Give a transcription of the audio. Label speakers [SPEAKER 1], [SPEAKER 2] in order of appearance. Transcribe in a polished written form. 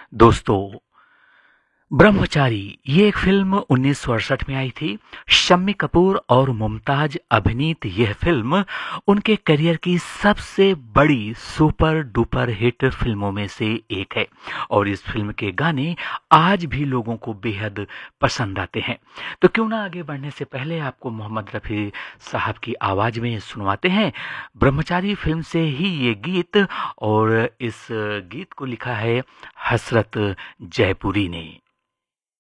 [SPEAKER 1] दोस्तों, ब्रह्मचारी ये एक फ़िल्म 1968 में आई थी। शम्मी कपूर और मुमताज़ अभिनीत यह फ़िल्म उनके करियर की सबसे बड़ी सुपर-डुपर हिट फ़िल्मों में से एक है और इस फ़िल्म के गाने आज भी लोगों को बेहद पसंद आते हैं। तो क्यों ना आगे बढ़ने से पहले आपको मोहम्मद रफ़ी साहब की आवाज़ में सुनवाते हैं ब्रह्मचारी फ़िल्म से ही ये गीत और इस गीत को लिखा है हसरत जयपुरी ने।